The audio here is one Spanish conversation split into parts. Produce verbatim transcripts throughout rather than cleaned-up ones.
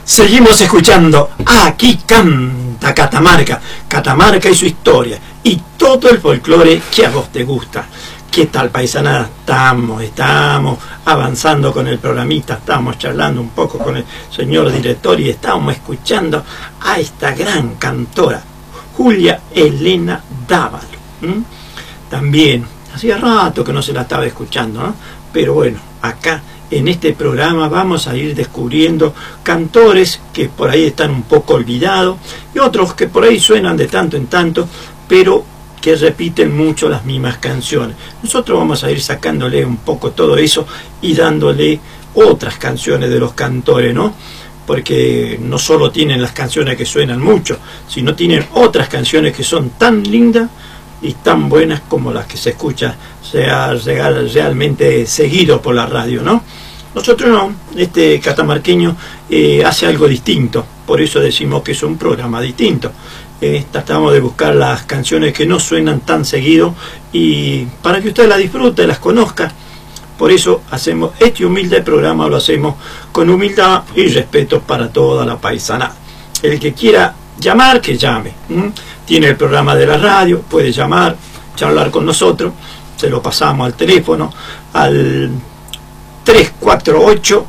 Seguimos escuchando Aquí canta Catamarca, Catamarca y su historia y todo el folclore que a vos te gusta. ¿Qué tal, paisanada? Estamos, estamos avanzando con el programista, estamos charlando un poco con el señor director y estamos escuchando a esta gran cantora, Julia Elena Dávalo. ¿Mm? También, hacía rato que no se la estaba escuchando, ¿no? Pero bueno, acá en este programa vamos a ir descubriendo cantores que por ahí están un poco olvidados y otros que por ahí suenan de tanto en tanto, pero que repiten mucho las mismas canciones. Nosotros vamos a ir sacándole un poco todo eso y dándole otras canciones de los cantores, ¿no? Porque no solo tienen las canciones que suenan mucho, sino tienen otras canciones que son tan lindas y tan buenas como las que se escucha sea realmente seguido por la radio, ¿no? Nosotros no, este catamarqueño eh, hace algo distinto, por eso decimos que es un programa distinto. Eh, tratamos de buscar las canciones que no suenan tan seguido y para que usted las disfrute, las conozca. Por eso hacemos este humilde programa, lo hacemos con humildad y respeto para toda la paisanada. El que quiera llamar, que llame. ¿Mm? Tiene el programa de la radio, puede llamar, charlar con nosotros, se lo pasamos al teléfono, al tres cuatro ocho,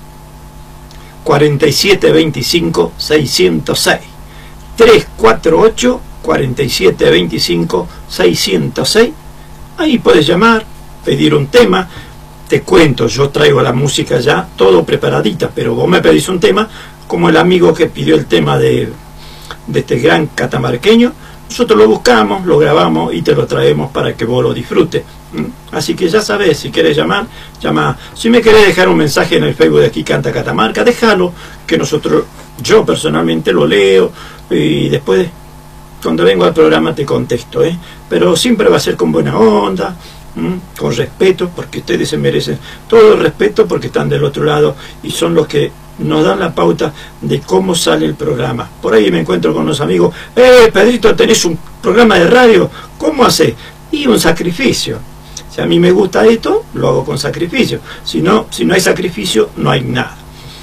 cuatro siete dos cinco, seis cero seis. tres cuatro ocho, cuatro siete dos cinco, seis cero seis. Ahí puedes llamar, pedir un tema. Te cuento, yo traigo la música ya, todo preparadita, pero vos me pedís un tema, como el amigo que pidió el tema de, de este gran catamarqueño. Nosotros lo buscamos, lo grabamos y te lo traemos para que vos lo disfrutes. Así que ya sabes, si querés llamar, llama. Si me querés dejar un mensaje en el Facebook de Aquí Canta Catamarca, déjalo, que nosotros, yo personalmente lo leo y después, cuando vengo al programa, te contesto, ¿eh? Pero siempre va a ser con buena onda, ¿m? Con respeto, porque ustedes se merecen todo el respeto porque están del otro lado y son los que nos dan la pauta de cómo sale el programa. Por ahí me encuentro con los amigos, eh, Pedrito, tenés un programa de radio, ¿cómo haces? Y un sacrificio. Si a mí me gusta esto, lo hago con sacrificio. Si no, si no hay sacrificio, no hay nada.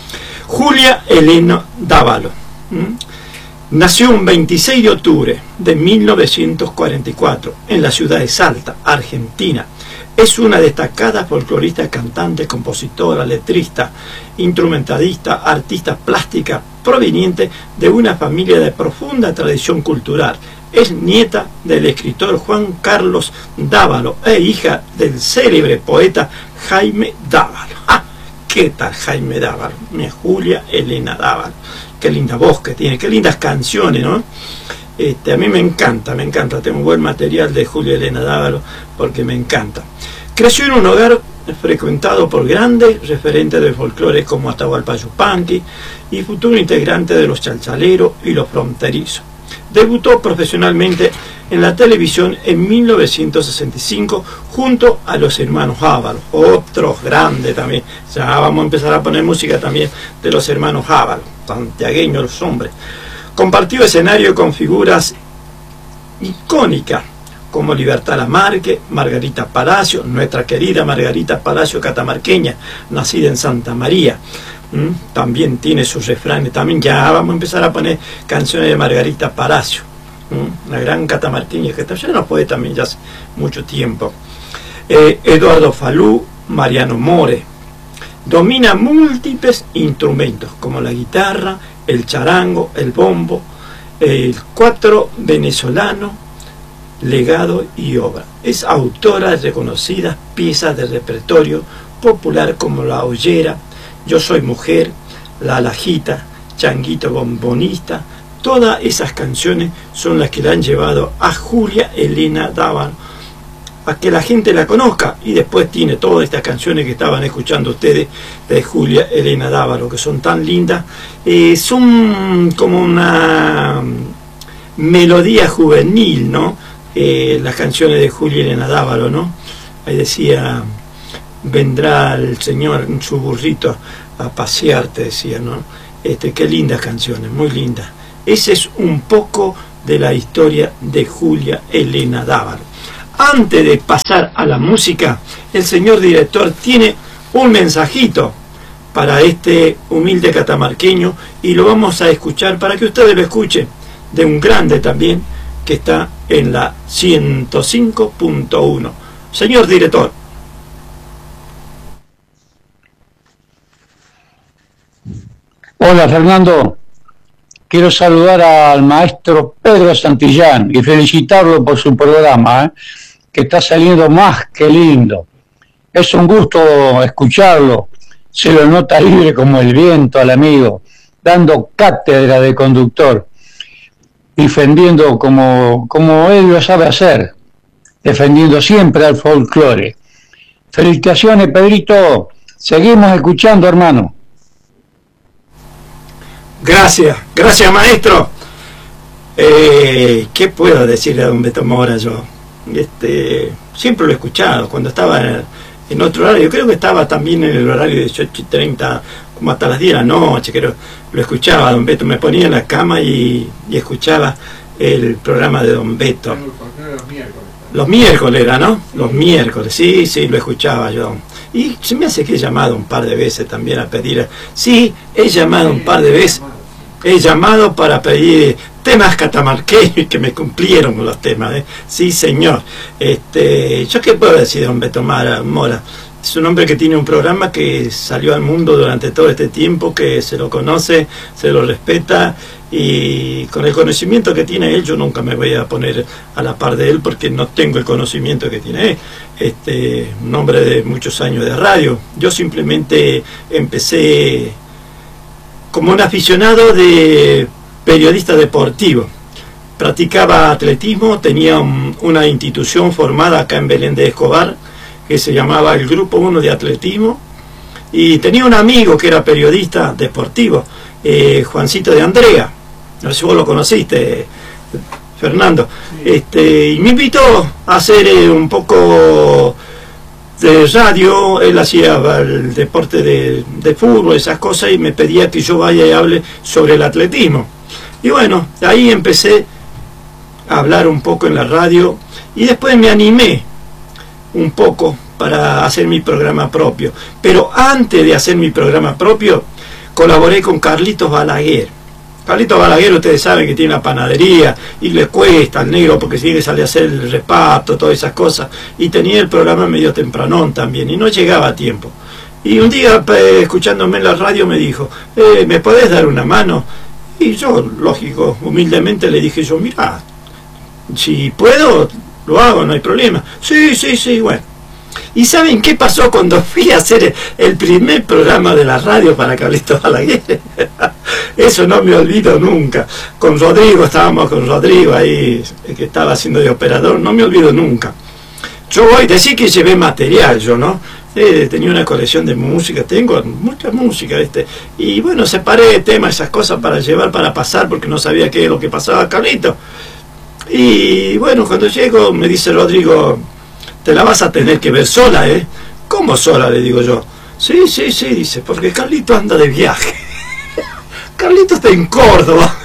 Julia Elena Dávalo. ¿Mm? Nació un veintiséis de octubre de mil novecientos cuarenta y cuatro en la ciudad de Salta, Argentina. Es una destacada folclorista, cantante, compositora, letrista, instrumentalista, artista plástica, proveniente de una familia de profunda tradición cultural. Es nieta del escritor Juan Carlos Dávalo e hija del célebre poeta Jaime Dávalo. ¡Ah! ¿Qué tal Jaime Dávalo? Mi Julia Elena Dávalo. Qué linda voz que tiene, qué lindas canciones, ¿no? Este, a mí me encanta, me encanta. Tengo un buen material de Julia Elena Dávalo porque me encanta. Creció en un hogar frecuentado por grandes referentes del folclore como Atahualpa Yupanqui y futuro integrante de los Chalchaleros y los Fronterizos. Debutó profesionalmente en la televisión en mil novecientos sesenta y cinco junto a los hermanos Dávalo, otros grandes también. Ya vamos a empezar a poner música también de los hermanos Dávalo, santiagueños los hombres. Compartió escenario con figuras icónicas como Libertad Lamarque, Margarita Palacio, nuestra querida Margarita Palacio catamarqueña, nacida en Santa María. ¿Mm? También tiene sus refranes, también ya vamos a empezar a poner canciones de Margarita Palacio, ¿Mm? Una gran catamarqueña que ya no fue también ya hace mucho tiempo. Eh, Eduardo Falú, Mariano More. Domina múltiples instrumentos como la guitarra, el charango, el bombo, el cuatro venezolano, legado y obra. Es autora de reconocidas piezas de repertorio popular como La Ollera, Yo Soy Mujer, La Alajita, Changuito Bombonista. Todas esas canciones son las que le han llevado a Julia Elena Dávalo a que la gente la conozca, y después tiene todas estas canciones que estaban escuchando ustedes de Julia Elena Dávalo, que son tan lindas, eh, son como una melodía juvenil, ¿no? Eh, las canciones de Julia Elena Dávalo, ¿no? Ahí decía, vendrá el Señor en su burrito a pasearte, decía, ¿no? Este, qué lindas canciones, muy lindas. Ese es un poco de la historia de Julia Elena Dávalo. Antes de pasar a la música, el señor director tiene un mensajito para este humilde catamarqueño, y lo vamos a escuchar para que ustedes lo escuchen, de un grande también que está en la ciento cinco punto uno. Señor director. Hola Fernando, quiero saludar al maestro Pedro Santillán y felicitarlo por su programa, ¿eh? que está saliendo más que lindo. Es un gusto escucharlo, se lo nota libre como el viento al amigo, dando cátedra de conductor, defendiendo como, como él lo sabe hacer, defendiendo siempre al folclore. Felicitaciones, Pedrito, seguimos escuchando, hermano. Gracias, gracias maestro. Eh, ¿Qué puedo decir a don Beto Mora yo? Este, siempre lo he escuchado, cuando estaba en, en otro horario, creo que estaba también en el horario de dieciocho y treinta, como hasta las diez de la noche, creo, lo escuchaba, don Beto, me ponía en la cama y, y escuchaba el programa de don Beto. Los miércoles era, ¿no? Los miércoles, sí, sí, lo escuchaba yo. Y se me hace que he llamado un par de veces también a pedir, sí, he llamado un par de veces, he llamado para pedir temas catamarqueños y que me cumplieron con los temas, ¿eh? Sí, señor. Este, ¿yo qué puedo decir de don Beto Mora? Es un hombre que tiene un programa que salió al mundo durante todo este tiempo, que se lo conoce, se lo respeta, y con el conocimiento que tiene él, yo nunca me voy a poner a la par de él porque no tengo el conocimiento que tiene él. Este, un hombre de muchos años de radio. Yo simplemente empecé como un aficionado de periodista deportivo. Practicaba atletismo, tenía un, una institución formada acá en Belén de Escobar, que se llamaba el Grupo uno de Atletismo, y tenía un amigo que era periodista deportivo, eh, Juancito de Andrea, no sé si vos lo conociste, Fernando, este, y me invitó a hacer eh, un poco de radio. Él hacía el deporte de, de fútbol, esas cosas, y me pedía que yo vaya y hable sobre el atletismo. Y bueno, ahí empecé a hablar un poco en la radio, y después me animé un poco para hacer mi programa propio. Pero antes de hacer mi programa propio, colaboré con Carlitos Balaguer. Carlitos Balaguer, ustedes saben que tiene la panadería y le cuesta al negro porque sigue sale a hacer el reparto, todas esas cosas, y tenía el programa medio tempranón también y no llegaba a tiempo. Y un día, escuchándome en la radio, me dijo, eh, ¿me podés dar una mano? Y yo, lógico, humildemente le dije yo, mira, si puedo, lo hago, no hay problema. Sí, sí, sí, bueno. ¿Y saben qué pasó cuando fui a hacer el primer programa de la radio para Carlitos Balaguer? Eso no me olvido nunca. Con Rodrigo, estábamos con Rodrigo ahí, que estaba haciendo de operador, no me olvido nunca. Yo voy a decir que llevé material yo, ¿no? Eh, tenía una colección de música, tengo mucha música, este, y bueno, separé temas, esas cosas para llevar, para pasar, porque no sabía qué es lo que pasaba Carlitos. Y bueno, cuando llego me dice Rodrigo, te la vas a tener que ver sola, ¿eh? ¿Cómo sola? Le digo yo. Sí, sí, sí, dice, porque Carlitos anda de viaje. Carlitos está en Córdoba.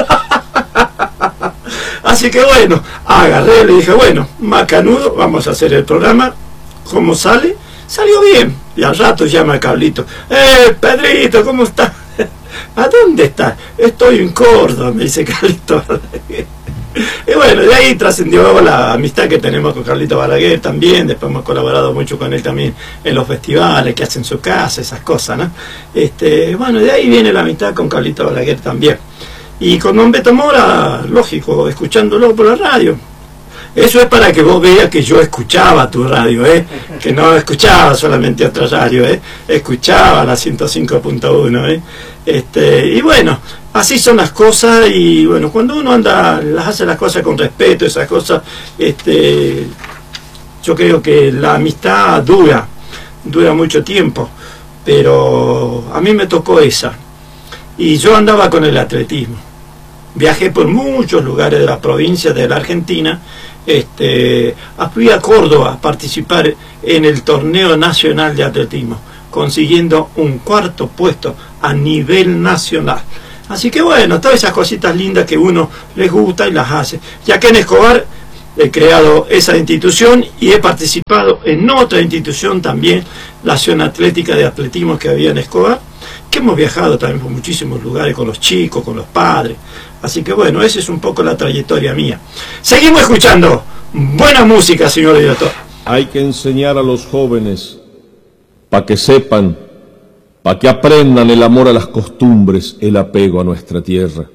Así que bueno, agarré, le dije, bueno, macanudo, vamos a hacer el programa. ¿Cómo sale? Salió bien. Y al rato llama a Carlitos. ¡Eh, Pedrito, ¿cómo estás? ¿A dónde estás? Estoy en Córdoba, me dice Carlitos. Y bueno, de ahí trascendió la amistad que tenemos con Carlitos Balaguer también. Después hemos colaborado mucho con él también en los festivales que hace en su casa, esas cosas, ¿no? Este, bueno, de ahí viene la amistad con Carlitos Balaguer también. Y con don Beto Mora, lógico, escuchándolo por la radio. Eso es para que vos veas que yo escuchaba tu radio, ¿eh? Que no escuchaba solamente otra radio, ¿eh? Escuchaba la ciento cinco punto uno, ¿eh? Este, y bueno, así son las cosas. Y bueno, cuando uno anda, las hace las cosas con respeto, esas cosas, este, yo creo que la amistad dura, dura mucho tiempo. Pero a mí me tocó esa. Y yo andaba con el atletismo. Viajé por muchos lugares de la provincia de la Argentina. Este, fui a Córdoba a participar en el torneo nacional de atletismo, consiguiendo un cuarto puesto a nivel nacional. Así que bueno, todas esas cositas lindas que uno les gusta y las hace. Ya que en Escobar he creado esa institución y he participado en otra institución también, la Acción Atlética de Atletismo que había en Escobar, que hemos viajado también por muchísimos lugares con los chicos, con los padres. Así que bueno, esa es un poco la trayectoria mía. Seguimos escuchando buena música, señor director. Hay que enseñar a los jóvenes para que sepan, para que aprendan el amor a las costumbres, el apego a nuestra tierra.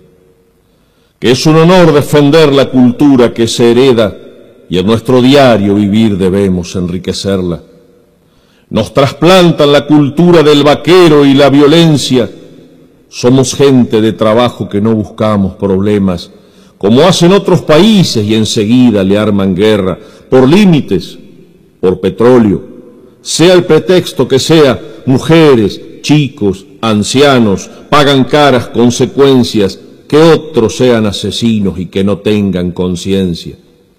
Que es un honor defender la cultura que se hereda y en nuestro diario vivir debemos enriquecerla. Nos trasplantan la cultura del vaquero y la violencia. Somos gente de trabajo que no buscamos problemas, como hacen otros países y enseguida le arman guerra, por límites, por petróleo. Sea el pretexto que sea, mujeres, chicos, ancianos, pagan caras consecuencias, que otros sean asesinos y que no tengan conciencia.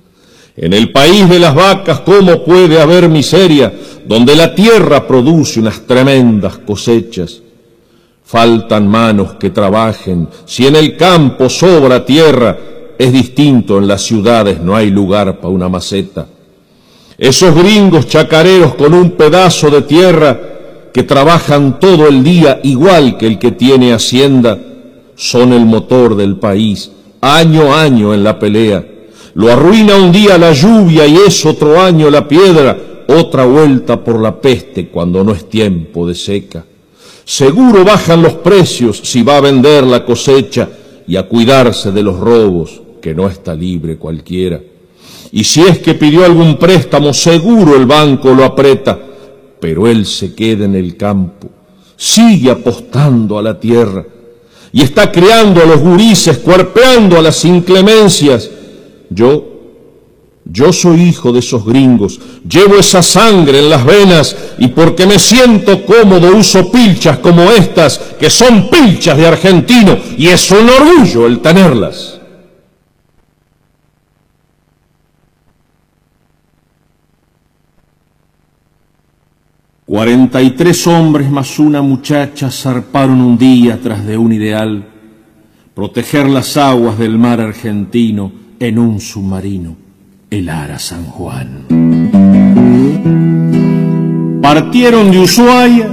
En el país de las vacas, ¿cómo puede haber miseria, donde la tierra produce unas tremendas cosechas? Faltan manos que trabajen, si en el campo sobra tierra, es distinto, en las ciudades no hay lugar para una maceta. Esos gringos chacareros con un pedazo de tierra, que trabajan todo el día igual que el que tiene hacienda, son el motor del país, año a año en la pelea. Lo arruina un día la lluvia y es otro año la piedra, otra vuelta por la peste cuando no es tiempo de seca. Seguro bajan los precios si va a vender la cosecha y a cuidarse de los robos, que no está libre cualquiera. Y si es que pidió algún préstamo, seguro el banco lo aprieta, pero él se queda en el campo, sigue apostando a la tierra y está criando a los gurises, cuarpeando a las inclemencias. Yo, yo soy hijo de esos gringos, llevo esa sangre en las venas y porque me siento cómodo uso pilchas como estas, que son pilchas de argentino, y es un orgullo el tenerlas. Cuarenta y tres hombres más una muchacha zarparon un día tras de un ideal, proteger las aguas del mar argentino en un submarino, el Ara San Juan. Partieron de Ushuaia